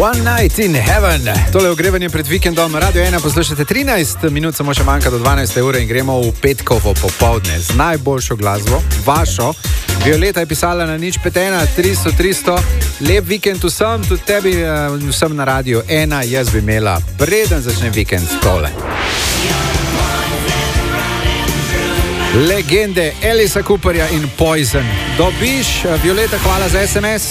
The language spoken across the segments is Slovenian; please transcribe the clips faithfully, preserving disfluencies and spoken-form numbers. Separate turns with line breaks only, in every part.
One Night in Heaven. Tole ogrevanje pred vikendom. Radio ena poslušate trinajst minut, samo še manjka do dvanajste ure in gremo v petkovo popovdne z najboljšo glasbo, vašo. Violeta je pisala na nič pet ena tristo tristo. Lep vikend vsem, tudi tebi, vsem na Radio ena. Jaz bi imela, preden začne vikend, tole. Legende Elisa Cooperja in Poison. Dobiš, Violeta, hvala za es em es.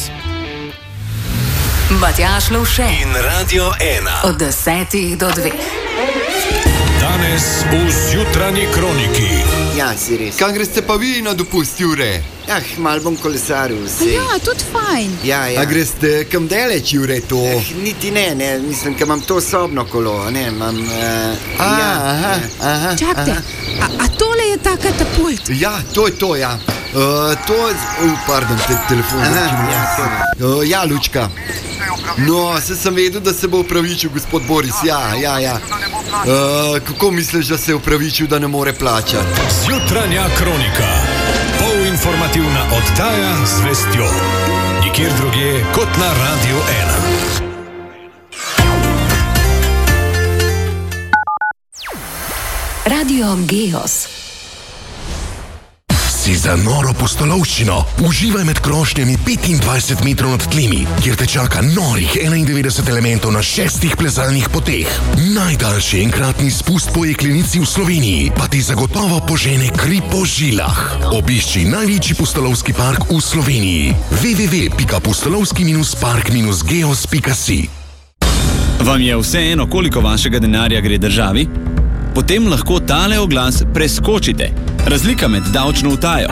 Matjaž Lovše
in Radio ena
od desetih do dveh.
Danes v Zjutranji kroniki.
Ja, si res. Kam greste pa vi na dopust, Jure? Ah, mal bom kolesaril vse.
Ja, tudi fajn.
Ja, ja. A greste kam daleč, Jure, to? Eh, niti ne, ne, mislim, ker imam to sobno kolo, ne, imam... Uh, a, ja, aha, aha.
Čakajte, a, a tole je ta katapult?
Ja, to je to, ja. Uh, to je... Uh, pardon, te, telefon. Aha, ja, uh, ja, Lučka. No, se sem vedel, da se bo upravičil gospod Boris, ja, ja, ja. Uh, kako misliš, da se je upravičil, da ne more plačati?
Zjutranja kronika. Polinformativna oddaja z vestjo. Nikjer drugje kot na Radio ena.
Radio Geos.
Si za noro pustolovščino. Uživaj med krošnjami petindvajset metrov nad tlemi, kjer te čaka norih enaindevetdeset elementov na šestih plezalnih poteh. Najdaljši enkratni spust po jeklenici v Sloveniji pa ti zagotovo požene kri po žilah. Obišči največji pustolovski park v Sloveniji. w w w pika pustolovski park geos pika si.
Vam je vseeno, koliko vašega denarja gre državi? Potem lahko tale oglas preskočite. Razlika med davčno utajo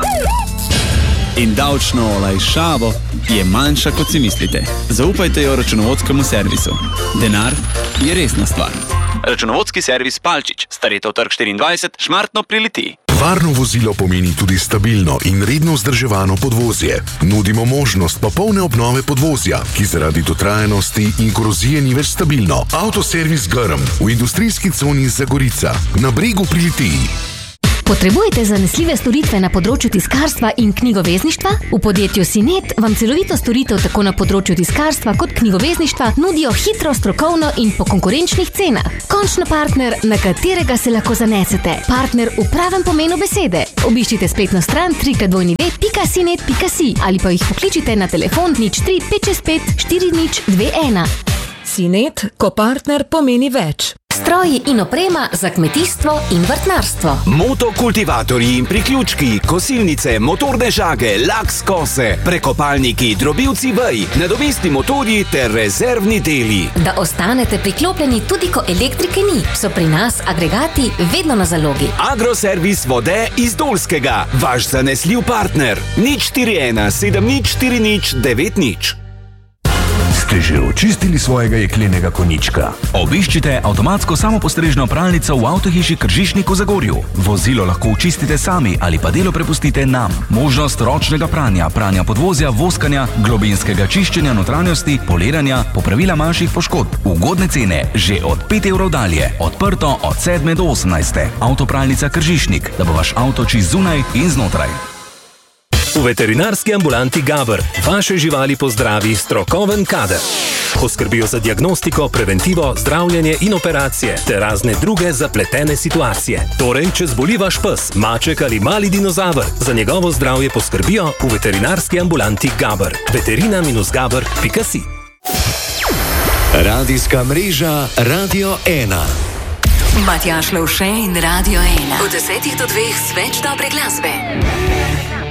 in davčno olajšavo je manjša, kot si mislite. Zaupajte jo računovodskemu servisu. Denar je resna stvar. Računovodski servis Palčič, Staretov trg štiriindvajset, Šmartno pri Litiji.
Varno vozilo pomeni tudi stabilno in redno vzdrževano podvozje. Nudimo možnost popolne obnove podvozja, ki zaradi dotrajanosti in korozije ni več stabilno. Avtoservis Grm v industrijski coni Zagorica na Bregu pri Litiji.
Potrebujete zanesljive storitve na področju tiskarstva in knjigovezništva? V podjetju Sinet vam celovito storitev tako na področju tiskarstva kot knjigovezništva nudijo hitro, strokovno in po konkurenčnih cenah. Končno partner, na katerega se lahko zanesete. Partner v pravem pomenu besede. Obiščite spletno stran w w w pika sinet pika si ali pa jih pokličite na telefon nič tri pet šest pet štiri nič dve ena.
Sinet, ko partner pomeni več.
Stroji in oprema za kmetijstvo in vrtnarstvo.
Motokultivatorji in priključki, kosilnice, motorne žage, laks kose, prekopalniki, drobilci vej, nadomestni motorji ter rezervni deli.
Da ostanete priklopljeni tudi ko elektrike ni, so pri nas agregati vedno na zalogi.
Agroservis Vode iz Dolskega, vaš zanesljiv partner. nič štiri ena sedem nič štiri nič devet nič.
Ste že očistili svojega jeklenega konjička? Obiščite avtomatsko samopostrežno pralnico v avtohiši Kržišnik v Zagorju. Vozilo lahko očistite sami ali pa delo prepustite nam. Možnost ročnega pranja, pranja podvozja, voskanja, globinskega čiščenja notranjosti, poliranja, popravila manjših poškodb. Ugodne cene že od pet evrov dalje. Odprto od sedme do osemnajste. Avtopralnica Kržišnik, da bo vaš avto čist zunaj in znotraj.
V veterinarski ambulanti Gaber vaše živali pozdravi strokoven kader. Poskrbijo za diagnostiko, preventivo, zdravljenje in operacije ter razne druge zapletene situacije. Torej, če zboli vaš pes, maček ali mali dinozaver, za njegovo zdravje poskrbijo v veterinarski ambulanti Gaber. veterina gaber pika si.
Radijska mreža Radio ena.
Matjaž Lovše in Radio ena. Od desetih do dveh s več dobre glasbe.